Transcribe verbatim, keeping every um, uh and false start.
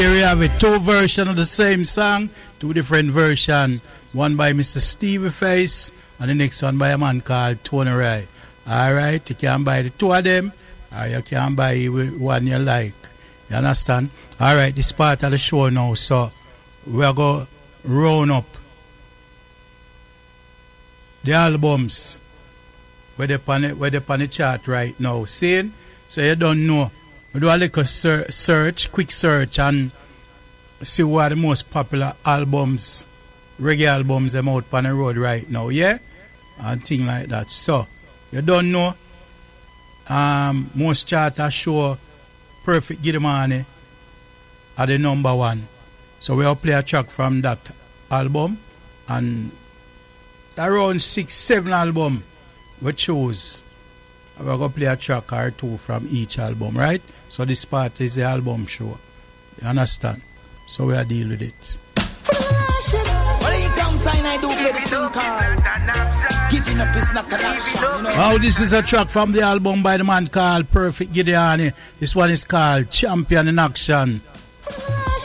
Here we have it, two versions of the same song, two different versions. One by Mister Stevie Face, and the next one by a man called Tony Ray. Alright, you can buy the two of them, or you can buy one you like. You understand? Alright, this part of the show now, so we're going to round up the albums where they're on the, where they're on the chart right now. Seeing? So you don't know. We do a little ser- search, quick search, and see what are the most popular albums, reggae albums, them out on the road right now, yeah? And things like that. So, you don't know, um, most charters show Perfect Giddimani are the number one. So we'll play a track from that album, and around six, seven album we choose. We're going to play a track or two from each album, right? So this part is the album show. You understand? So we'll deal with it. Oh, this is a track from the album by the man called Perfect Giddimani. This one is called Champion in Action.